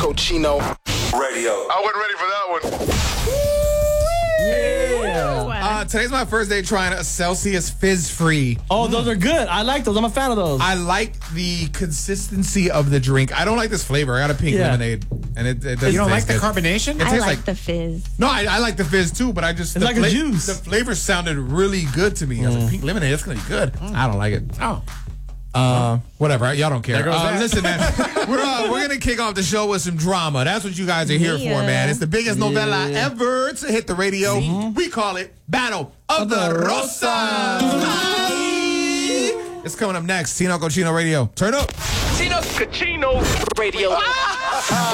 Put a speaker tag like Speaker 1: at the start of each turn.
Speaker 1: Cochino Radio.
Speaker 2: I wasn't ready for that one.
Speaker 3: Today's my first day trying a Celsius Fizz-Free.
Speaker 4: Oh, those are good. I like those. I'm a fan of those.
Speaker 3: I like the consistency of the drink. I don't like this flavor. I got a pink lemonade, and it doesn't.
Speaker 5: You don't like
Speaker 3: taste
Speaker 5: the
Speaker 3: good.
Speaker 5: carbonation?
Speaker 3: It
Speaker 6: I
Speaker 3: tastes
Speaker 6: like the fizz.
Speaker 3: No, I like the fizz too, but I just
Speaker 4: It's like a juice.
Speaker 3: The flavor sounded really good to me. I was like, pink lemonade, that's gonna be good. I don't like it. Whatever. Y'all don't care. Listen, man, we're gonna kick off the show with some drama. That's what you guys are here for, man. It's the biggest novella ever to hit the radio. We call it Battle of the Rosas. It's coming up next. Tino Cochino Radio. Turn up.
Speaker 1: Tino Cochino Radio.